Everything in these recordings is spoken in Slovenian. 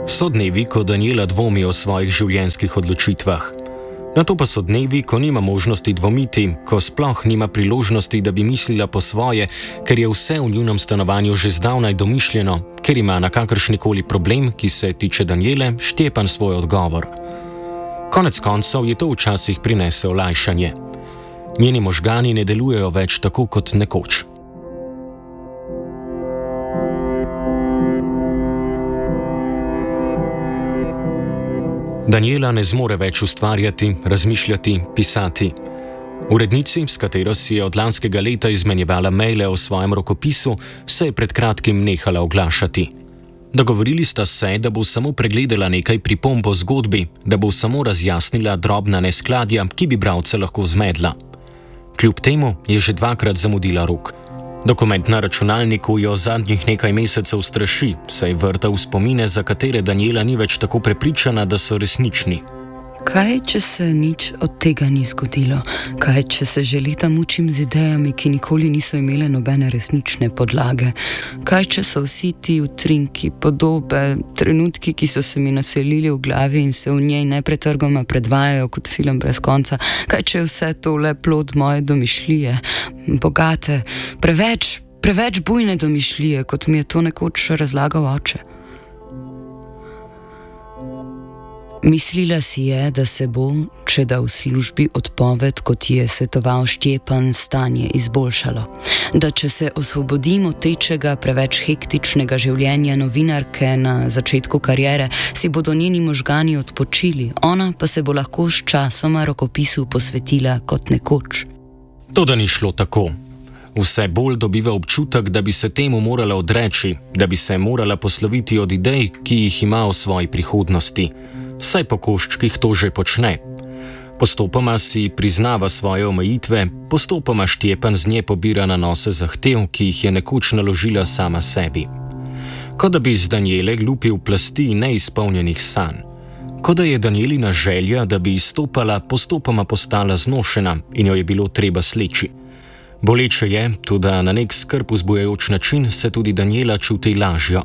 So dnevi, ko Daniela dvomi o svojih življenjskih odločitvah. Nato pa so dnevi, ko nima možnosti dvomiti, ko sploh nima priložnosti, da bi mislila po svoje, ker je vse v njunem stanovanju že zdavnaj domišljeno, ker ima na kakršnikoli problem, ki se tiče Daniele, Štjepan svoj odgovor. Konec koncev je to včasih prinese olajšanje. Njeni možgani ne delujejo več tako kot nekoč. Daniela ne zmore več ustvarjati, razmišljati, pisati. Urednici, s katero si je od lanskega leta izmenjevala maile o svojem rokopisu, se je pred kratkim nehala oglašati. Dogovorili sta se, da bo samo pregledala nekaj pripomb o zgodbi, da bo samo razjasnila drobna neskladja, ki bi bralce lahko zmedla. Kljub temu je že dvakrat zamudila rok. Dokument na računalniku jo zadnjih nekaj mesecev straši, saj vrta v spomine, za katere Daniela ni več tako prepričana, da so resnični. Kaj, če se nič od tega ni zgodilo? Kaj, če se že leta mučim z idejami, ki nikoli niso imele nobene resnične podlage? Kaj, če so vsi ti utrinki, podobe, trenutki, ki so se mi naselili v glavi in se v njej nepretrgoma predvajajo kot film brez konca? Kaj, če je vse to le plod moje domišljije? Bogate, preveč bujne domišljije, kot mi je to nekoč razlagal oče. Mislila si je, da se bo, če da v službi odpoved, kot je svetoval Štjepan, stanje izboljšalo. Da če se osvobodimo tečega, preveč hektičnega življenja novinarke na začetku kariere, si bodo njeni možgani odpočili, ona pa se bo lahko s časoma rokopisu posvetila kot nekoč. To, da ni šlo tako. Vse bolj dobiva občutek, da bi se temu morala odreči, da bi se morala posloviti od idej, ki jih ima o svoji prihodnosti. Saj po koščkih to že počne. Postopoma si priznava svoje omejitve, postopoma Štjepan z nje pobira nanose zahtev, ki jih je nekoč naložila sama sebi. Kot da bi iz Daniele lupil plasti neizpolnjenih sanj. Kot da je Danielina želja, da bi izstopala, postopoma postala znošena in jo je bilo treba sleči. Boleče je, tudi na nek skrb vzbujajoč način se tudi Daniela čuti lažjo.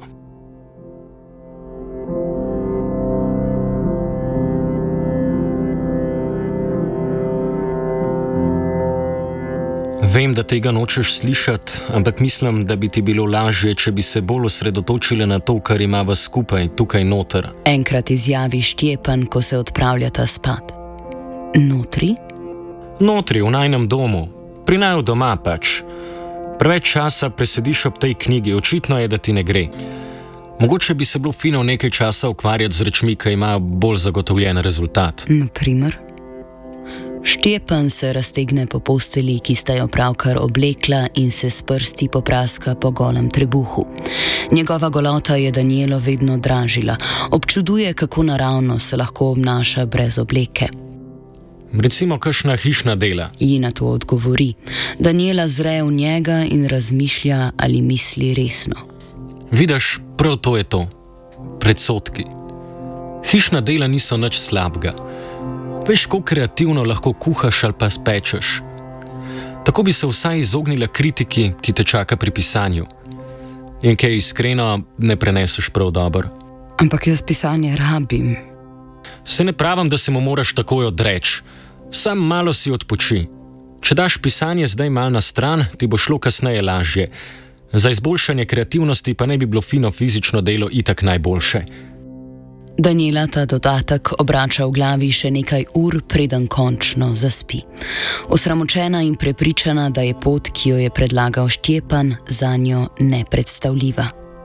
Vem, da tega nočeš slišati, ampak mislim, da bi ti bilo lažje, če bi se bolj osredotočila na to, kar imava skupaj, tukaj noter. Enkrat izjavi Štjepan, ko se odpravljata spat. Notri? Notri, v najnem domu. Pri naju doma pač. Preveč časa presediš ob tej knjigi, očitno je, da ti ne gre. Mogoče bi se bilo fino nekaj časa ukvarjati z rečmi, ki imajo bolj zagotovljen rezultat. Naprimer? Štjepan se raztegne po posteli, ki sta jo pravkar oblekla, in se s prsti popraska po golem trebuhu. Njegova golota je Danielo vedno dražila. Občuduje, kako naravno se lahko obnaša brez obleke. Recimo kakšna hišna dela. Ji na to odgovori. Daniela zre v njega in razmišlja, ali misli resno. Vidiš, prav to je to. Predsodki. Hišna dela niso nič slabega. Veš, kako kreativno lahko kuhaš ali pa spečeš. Tako bi se vsaj izognila kritiki, ki te čaka pri pisanju. In kaj iskreno ne preneseš prav dobro. Ampak jaz pisanje rabim. Se ne pravim, da se mu moraš takoj odreči. Sam malo si odpoči. Če daš pisanje zdaj malo na stran, ti bo šlo kasneje lažje. Za izboljšanje kreativnosti pa ne bi bilo fino fizično delo itak najboljše. Daniela ta dodatek obrača v glavi še nekaj ur, preden končno zaspi. Osramočena in prepričana, da je pot, ki jo je predlagal Štjepan, zanjo nepredstavljiva.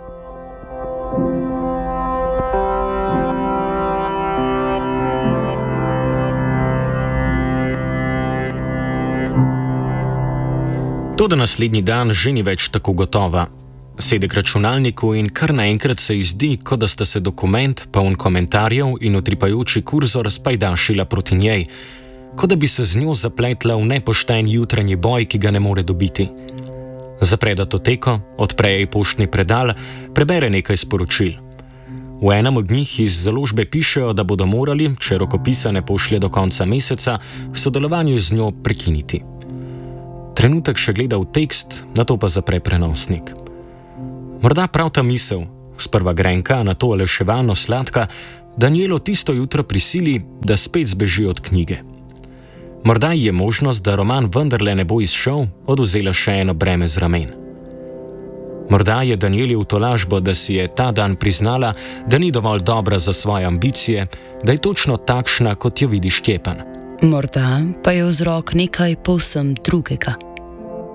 Toda naslednji dan že ni več tako gotova. Sede k računalniku in kar naenkrat se ji zdi, kot da sta se dokument, poln komentarjev in utripajoči kurzor spajdašila proti njej, kot da bi se z njo zapletla v nepošten jutranji boj, ki ga ne more dobiti. Zapre datoteko, odpre jej poštni predal, prebere nekaj sporočil. V enem od njih iz založbe pišejo, da bodo morali, če rokopisa ne pošlje do konca meseca, v sodelovanju z njo prekiniti. Trenutek še gleda v tekst, nato pa zapre prenosnik. Morda prav ta misel, sprva grenka, nato oleševalno sladka, Danielo tisto jutro prisili, da spet zbeži od knjige. Morda ji je možnost, da roman vendarle ne bo izšel, odvzela še eno breme z ramen. Morda je Danieli v tolažbo, da si je ta dan priznala, da ni dovolj dobra za svoje ambicije, da je točno takšna, kot jo vidi Štjepan. Morda pa je vzrok nekaj povsem drugega.